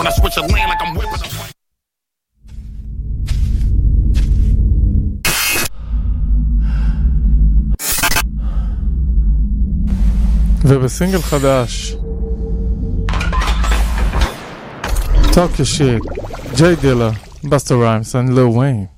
when I switch a lane like I'm whipping a ובסינגל חדש Talk Your Shit, Jay Dilla, Busta Rhymes and Lil Wayne.